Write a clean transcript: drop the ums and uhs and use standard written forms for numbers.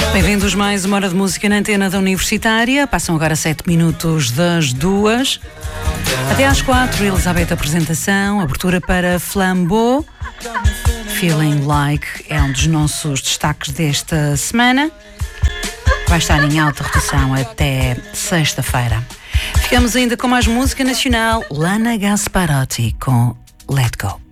Bem-vindos mais uma hora de música na antena da Universitária. Passam agora 7 minutos das 2. Até às 4, Elizabeth apresentação, abertura para Flambeau. Feeling Like é um dos nossos destaques desta semana. Vai estar em alta rotação até sexta-feira. Ficamos ainda com mais música nacional. Lana Gasparotti com Let Go.